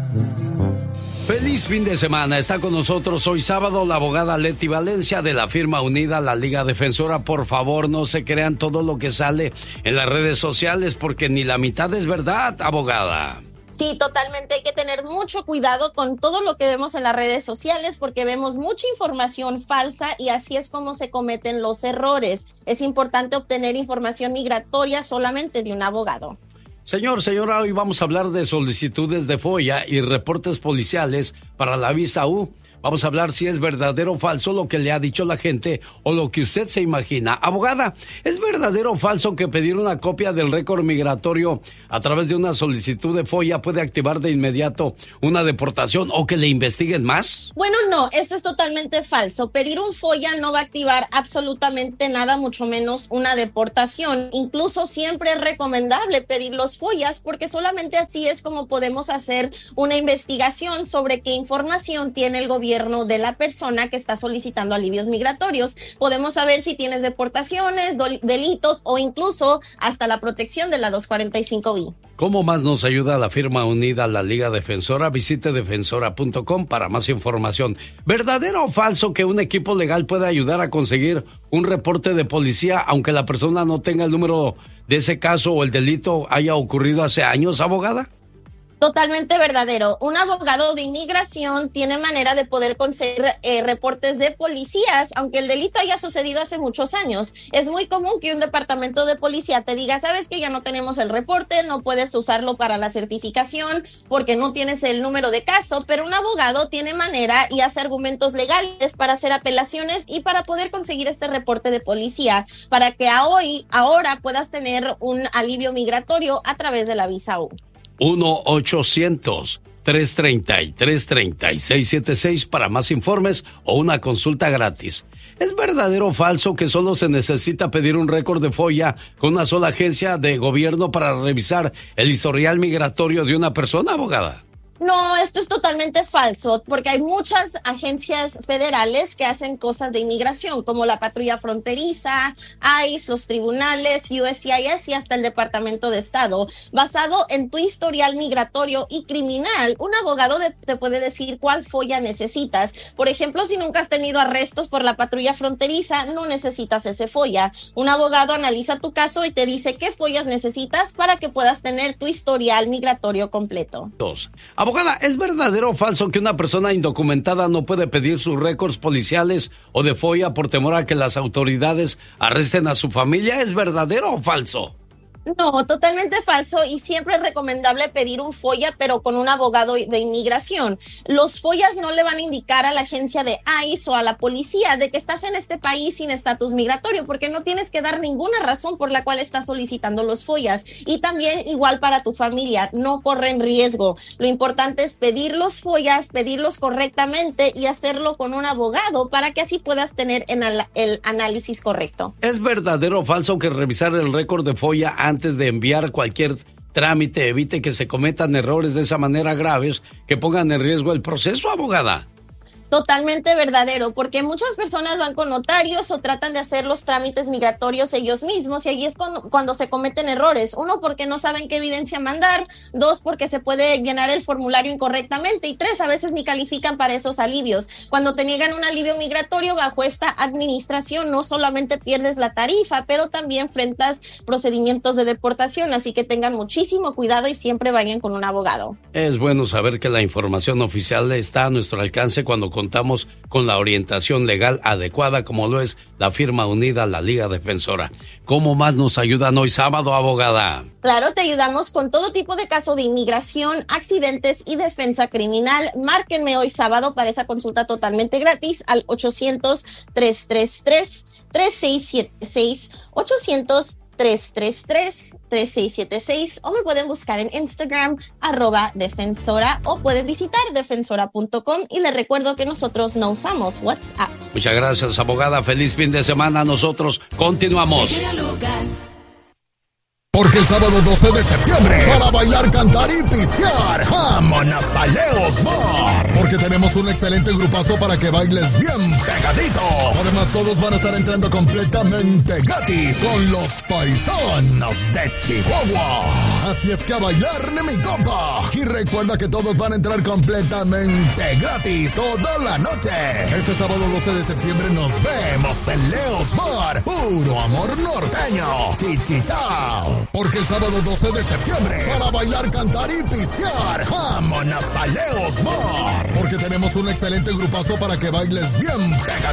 Feliz fin de semana. Está con nosotros hoy sábado la abogada Leti Valencia de la firma unida La Liga Defensora. Por favor, no se crean todo lo que sale en las redes sociales porque ni la mitad es verdad, abogada. Sí, totalmente. Hay que tener mucho cuidado con todo lo que vemos en las redes sociales porque vemos mucha información falsa y así es como se cometen los errores. Es importante obtener información migratoria solamente de un abogado. Señora, hoy vamos a hablar de solicitudes de FOIA y reportes policiales para la visa U. Vamos a hablar si es verdadero o falso lo que le ha dicho la gente o lo que usted se imagina. Abogada, ¿es verdadero o falso que pedir una copia del récord migratorio a través de una solicitud de FOIA puede activar de inmediato una deportación o que le investiguen más? Bueno, no, esto es totalmente falso. Pedir un FOIA no va a activar absolutamente nada, mucho menos una deportación. Incluso siempre es recomendable pedir los FOIAs porque solamente así es como podemos hacer una investigación sobre qué información tiene el gobierno de la persona que está solicitando alivios migratorios. Podemos saber si tienes deportaciones, delitos o incluso hasta la protección de la 245I. ¿Cómo más nos ayuda la firma unida La Liga Defensora? Visite defensora.com para más información. ¿Verdadero o falso que un equipo legal puede ayudar a conseguir un reporte de policía aunque la persona no tenga el número de ese caso o el delito haya ocurrido hace años, abogada? Totalmente verdadero. Un abogado de inmigración tiene manera de poder conseguir reportes de policías, aunque el delito haya sucedido hace muchos años. Es muy común que un departamento de policía te diga, sabes que ya no tenemos el reporte, no puedes usarlo para la certificación porque no tienes el número de caso, pero un abogado tiene manera y hace argumentos legales para hacer apelaciones y para poder conseguir este reporte de policía, para que ahora puedas tener un alivio migratorio a través de la visa U. 1-800-333-3676 para más informes o una consulta gratis. ¿Es verdadero o falso que solo se necesita pedir un récord de FOIA con una sola agencia de gobierno para revisar el historial migratorio de una persona, abogada? No, esto es totalmente falso, porque hay muchas agencias federales que hacen cosas de inmigración, como la patrulla fronteriza, ICE, los tribunales, USCIS y hasta el Departamento de Estado. Basado en tu historial migratorio y criminal, un abogado te puede decir cuál FOIA necesitas. Por ejemplo, si nunca has tenido arrestos por la patrulla fronteriza, no necesitas ese FOIA. Un abogado analiza tu caso y te dice qué FOIAs necesitas para que puedas tener tu historial migratorio completo. Abogada, ¿es verdadero o falso que una persona indocumentada no puede pedir sus récords policiales o de FOIA por temor a que las autoridades arresten a su familia? ¿Es verdadero o falso? No, totalmente falso y siempre es recomendable pedir un FOIA, pero con un abogado de inmigración. Los FOIAs no le van a indicar a la agencia de ICE o a la policía de que estás en este país sin estatus migratorio, porque no tienes que dar ninguna razón por la cual estás solicitando los FOIAs. Y también igual para tu familia, no corren riesgo. Lo importante es pedir los FOIAs, pedirlos correctamente y hacerlo con un abogado para que así puedas tener el análisis correcto. ¿Es verdadero o falso que revisar el récord de FOIA antes de enviar cualquier trámite evite que se cometan errores de esa manera graves que pongan en riesgo el proceso, abogada? Totalmente verdadero, porque muchas personas van con notarios o tratan de hacer los trámites migratorios ellos mismos y ahí es cuando se cometen errores. Uno, porque no saben qué evidencia mandar. Dos, porque se puede llenar el formulario incorrectamente. Y tres, a veces ni califican para esos alivios. Cuando te niegan un alivio migratorio bajo esta administración, no solamente pierdes la tarifa, pero también enfrentas procedimientos de deportación. Así que tengan muchísimo cuidado y siempre vayan con un abogado. Es bueno saber que la información oficial está a nuestro alcance cuando contamos con la orientación legal adecuada, como lo es la firma unida La Liga Defensora. ¿Cómo más nos ayudan hoy sábado, abogada? Claro, te ayudamos con todo tipo de casos de inmigración, accidentes y defensa criminal. Márquenme hoy sábado para esa consulta totalmente gratis al 800-333-3676, 800-333-3676 o me pueden buscar en Instagram @defensora o pueden visitar defensora.com y les recuerdo que nosotros no usamos WhatsApp. Muchas gracias, abogada. Feliz fin de semana. Nosotros continuamos. Porque el sábado 12 de septiembre, para bailar, cantar y pistear, vámonos a Leo's Bar. Porque tenemos un excelente grupazo para que bailes bien pegadito. Además, todos van a estar entrando completamente gratis con los paisanos de Chihuahua. Así es que a bailar, mi compa. Y recuerda que todos van a entrar completamente gratis toda la noche. Este sábado 12 de septiembre nos vemos en Leo's Bar. Puro amor norteño. Chichitao. Porque el sábado 12 de septiembre, para bailar, cantar y pistear, vámonos a Leo's Bar. Porque tenemos un excelente grupazo para que bailes bien pegadito.